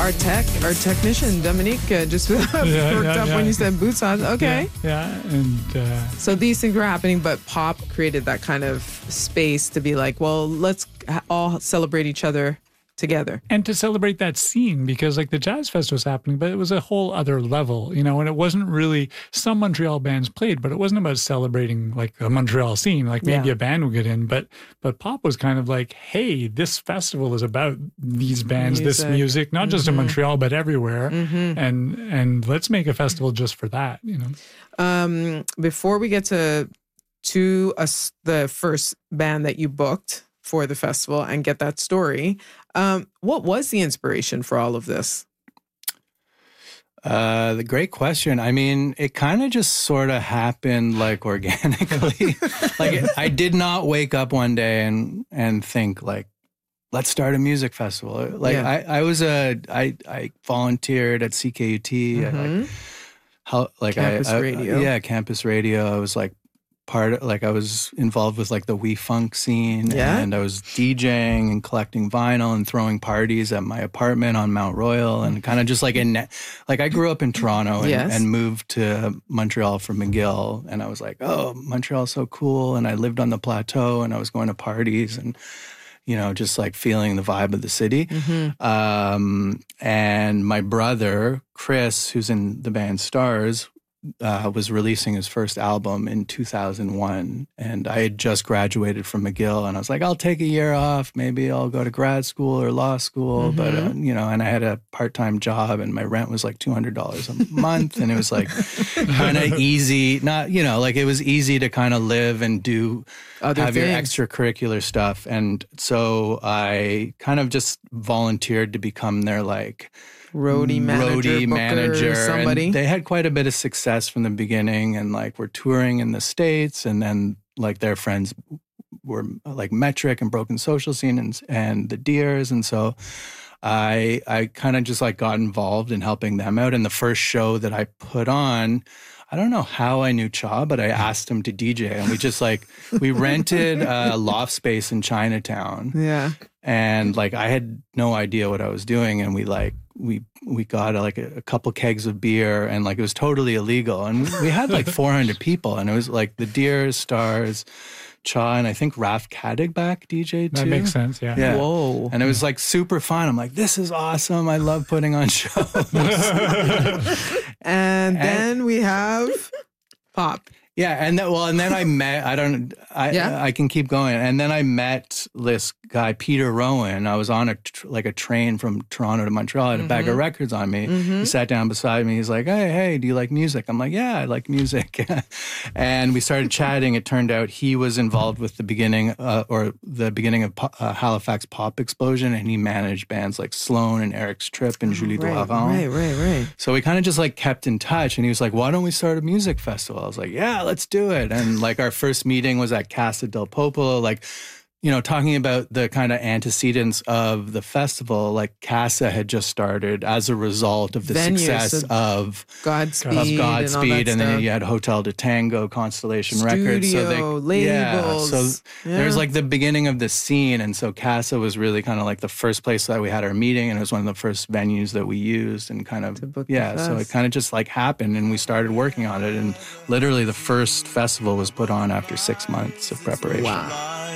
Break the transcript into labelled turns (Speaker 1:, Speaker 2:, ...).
Speaker 1: our technician, Dominique, just perked up when you said Busan. Okay.
Speaker 2: Yeah. And
Speaker 1: so these things were happening, but pop created that kind of space to be like, well, let's all celebrate each other together.
Speaker 2: And to celebrate that scene, because like the Jazz Fest was happening, but it was a whole other level, you know, and it wasn't really, some Montreal bands played, but it wasn't about celebrating like a Montreal scene, like maybe a band would get in, but pop was kind of like, hey, this festival is about these bands, this music, not just in Montreal, but everywhere. And let's make a festival just for that, you know.
Speaker 1: Before we get to the first band that you booked for the festival and get that story, what was the inspiration for all of this?
Speaker 3: The great question. I mean, it kind of just sort of happened like organically. Like I did not wake up one day and think like, let's start a music festival. Like I volunteered at CKUT.
Speaker 1: Campus radio.
Speaker 3: Yeah, campus radio. I was like I was involved with like the We Funk scene, and I was DJing and collecting vinyl and throwing parties at my apartment on Mount Royal, and kind of just like I grew up in Toronto and moved to Montreal from McGill, and I was like, oh, Montreal's so cool, and I lived on the plateau, and I was going to parties and, you know, just like feeling the vibe of the city. And my brother, Chris, who's in the band Stars, was releasing his first album in 2001. And I had just graduated from McGill, and I was like, I'll take a year off. Maybe I'll go to grad school or law school. But, you know, and I had a part-time job, and my rent was like $200 a month. And it was like kind of easy, not, you know, like it was easy to kind of live and do have your extracurricular stuff. And so I kind of just volunteered to become their like
Speaker 1: roadie manager, somebody.
Speaker 3: And they had quite a bit of success from the beginning, and like we're touring in the States, and then like their friends were like Metric and Broken Social Scene and the Deers, and so I kind of just like got involved in helping them out. And the first show that I put on, I don't know how I knew Cha, but I asked him to DJ, and we just like, we rented a loft space in Chinatown.
Speaker 1: Yeah.
Speaker 3: And like, I had no idea what I was doing. And we got like a couple kegs of beer, and like, it was totally illegal. And we had like 400 people, and it was like the Deer, Stars, Cha, and I think Raf Kadigback DJ too.
Speaker 2: That makes sense, yeah.
Speaker 1: Whoa.
Speaker 3: And it was like super fun. I'm like, this is awesome. I love putting on shows.
Speaker 1: and then we have Pop.
Speaker 3: Yeah, and then I met, I can keep going. And then I met this guy, Peter Rowan. I was on a train from Toronto to Montreal. I had a bag of records on me. He sat down beside me. He's like, hey, do you like music? I'm like, yeah, I like music. And we started chatting. It turned out he was involved with the beginning of Halifax Pop Explosion, and he managed bands like Sloan and Eric's Trip and Julie Doiron.
Speaker 1: Right.
Speaker 3: So we kind of just like kept in touch, and he was like, why don't we start a music festival? I was like, yeah, let's do it. And like our first meeting was at Casa del Popolo, like, you know, talking about the kind of antecedents of the festival. Like Casa had just started as a result of the success of Godspeed, and then you had Hotel de Tango, Constellation Records, so
Speaker 1: labels.
Speaker 3: There's like the beginning of the scene, and so Casa was really kind of like the first place that we had our meeting, and it was one of the first venues that we used, and kind of so it kind of just like happened, and we started working on it, and literally the first festival was put on after 6 months of preparation.
Speaker 1: Wow.